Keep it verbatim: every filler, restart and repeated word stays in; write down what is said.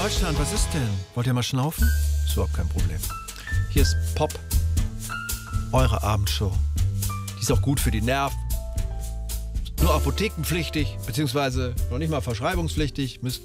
Deutschland, was ist denn? Wollt ihr mal schnaufen? Ist überhaupt kein Problem. Hier ist Pop, eure Abendshow. Die ist auch gut für die Nerven. Nur apothekenpflichtig, beziehungsweise noch nicht mal verschreibungspflichtig. Müsst